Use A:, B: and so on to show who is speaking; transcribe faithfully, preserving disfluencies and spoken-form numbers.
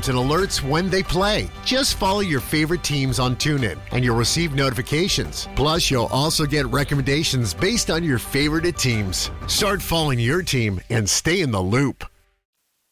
A: and alerts when they play. Just follow your favorite teams on TuneIn, and you'll receive notifications. Plus, you'll also get recommendations based on your favorite teams. Start following your team and stay in the loop.